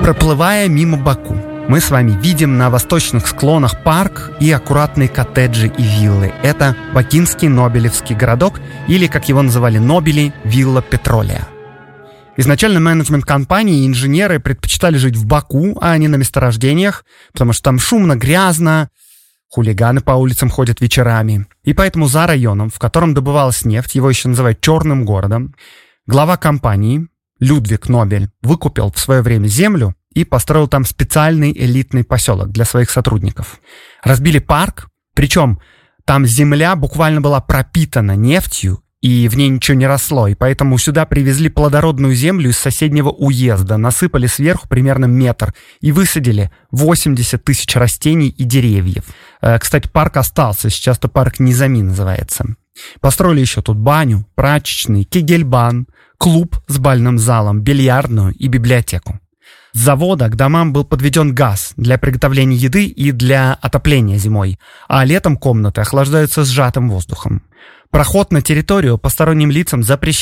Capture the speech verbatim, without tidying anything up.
Проплывая мимо Баку, мы с вами видим на восточных склонах парк и аккуратные коттеджи и виллы. Это бакинский Нобелевский городок, или, как его называли нобели, вилла Петролия. Изначально менеджмент компании и инженеры предпочитали жить в Баку, а не на месторождениях, потому что там шумно, грязно, хулиганы по улицам ходят вечерами. И поэтому за районом, в котором добывалась нефть, его еще называют «черным городом», глава компании Людвиг Нобель выкупил в свое время землю и построил там специальный элитный поселок для своих сотрудников. Разбили парк, причем там земля буквально была пропитана нефтью, и в ней ничего не росло, и поэтому сюда привезли плодородную землю из соседнего уезда, насыпали сверху примерно метр и высадили восемьдесят тысяч растений и деревьев. Кстати, парк остался, сейчас-то парк Низами называется. Построили еще тут баню, прачечный, кегельбан, клуб с бальным залом, бильярдную и библиотеку. С завода к домам был подведен газ для приготовления еды и для отопления зимой, а летом комнаты охлаждаются сжатым воздухом. Проход на территорию посторонним лицам запрещен.